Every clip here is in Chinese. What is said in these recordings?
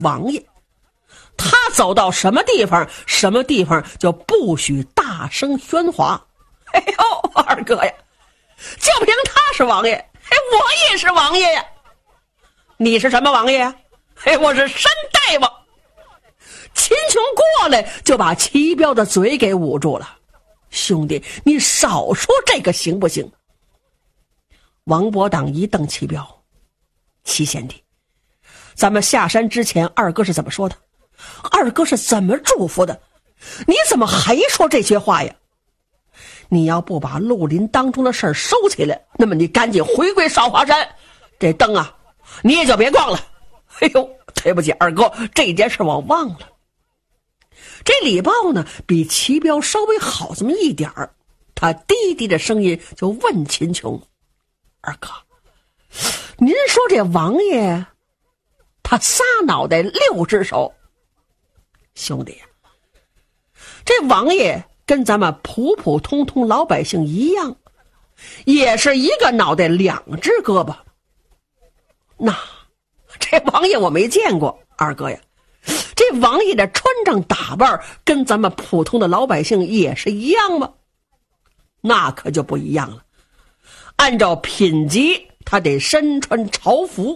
王爷。他走到什么地方，什么地方就不许大声喧哗。哎呦，二哥呀，就凭他是王爷，我也是王爷呀。你是什么王爷呀？我是山大王。秦琼过来就把齐彪的嘴给捂住了。兄弟，你少说这个行不行？王伯党一瞪齐彪，齐贤弟，咱们下山之前二哥是怎么说的？二哥是怎么嘱咐的？你怎么还说这些话呀？你要不把绿林当中的事儿收起来，那么你赶紧回归少华山，这灯啊你也就别逛了。哎呦，对不起二哥，这件事我忘了。这李豹呢比齐彪稍微好这么一点儿，他低低的声音就问秦琼，二哥，您说这王爷他仨脑袋6只手，兄弟呀，这王爷跟咱们普普通通老百姓一样，也是一个脑袋2只胳膊。那这王爷我没见过，二哥呀，这王爷的穿着打扮跟咱们普通的老百姓也是一样吗？那可就不一样了。按照品级，他得身穿朝服。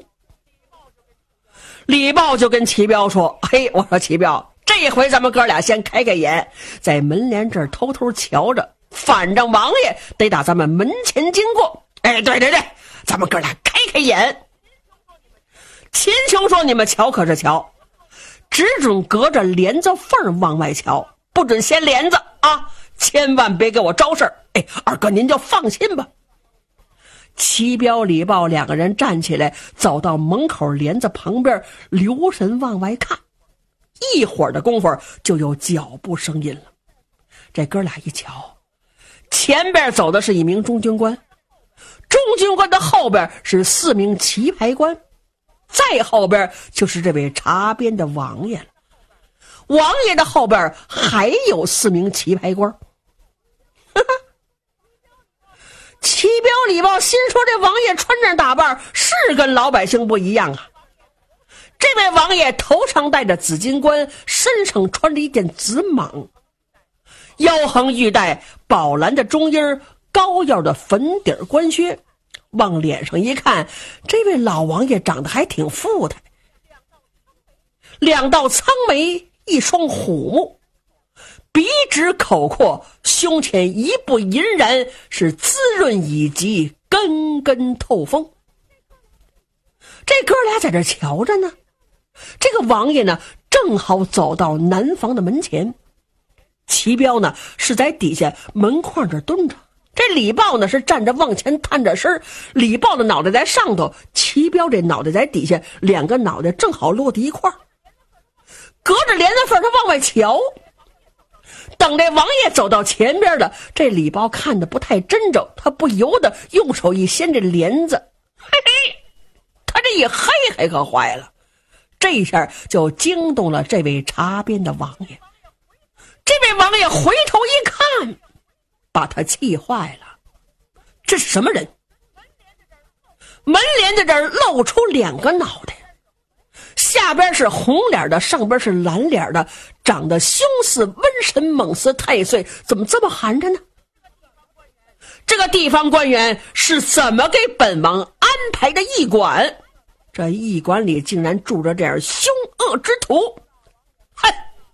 李豹就跟齐彪说，嘿，我说齐彪，这回咱们哥俩先开开眼，在门帘这儿偷偷瞧着，反正王爷得打咱们门前经过。哎，对对对，咱们哥俩开开眼。秦琼说，你们瞧可是瞧，只准隔着帘子缝往外瞧，不准掀帘子啊，千万别给我招事儿。哎，二哥您就放心吧。齐彪李豹2个人站起来，走到门口帘子旁边，留神往外看。一会儿的功夫就有脚步声音了。这哥俩一瞧，前边走的是一名中军官，中军官的后边是4名棋牌官，再后边就是这位茶边的王爷了。王爷的后边还有4名棋牌官。齐彪李豹心说，这王爷穿着打扮是跟老百姓不一样啊。这位王爷头上戴着紫金冠，身上穿着一件紫蟒，腰横玉带，宝蓝的中音，高腰的粉底官靴。往脸上一看，这位老王爷长得还挺富态，2道苍眉，一双虎目，鼻直口阔，胸前一部银髯，是滋润以及，根根透风。这哥俩在这瞧着呢，这个王爷呢正好走到南房的门前，齐彪呢是在底下门框这蹲着，这李豹呢是站着往前探着身，李豹的脑袋在上头，齐彪这脑袋在底下，2个脑袋正好落在一块儿，隔着帘子缝他往外瞧。等这王爷走到前边了，这李豹看得不太真着，他不由得用手一掀这帘子，嘿嘿，他这一嘿嘿可坏了，这下就惊动了这位茶边的王爷。这位王爷回头一看，把他气坏了，这是什么人？门帘在这儿露出2个脑袋，下边是红脸的，上边是蓝脸的，长得凶似瘟神，猛似太岁，怎么这么寒碜呢？这个地方官员是怎么给本王安排的驿馆？这驿馆里竟然住着这样凶恶之徒！哼！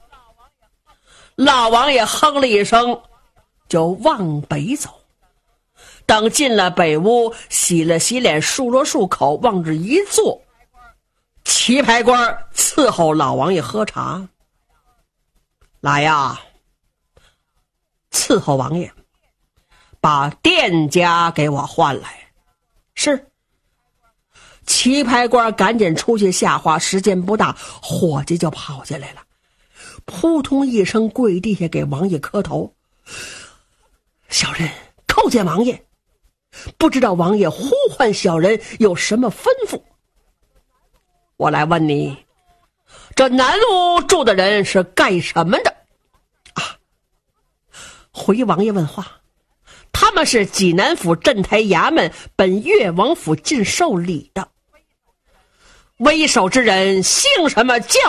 老王爷哼了一声，就往北走。等进了北屋，洗了洗脸，漱了漱口，往这一坐，棋牌官伺候老王爷喝茶。来呀，伺候王爷，把店家给我换来。是。棋牌官赶紧出去下话，时间不大，伙计就跑进来了，扑通一声跪地下给王爷磕头。小人叩见王爷，不知道王爷呼唤小人有什么吩咐？我来问你，这南路住的人是干什么的？啊，回王爷问话，他们是济南府镇台衙门本越王府进受礼的。为首之人姓什么叫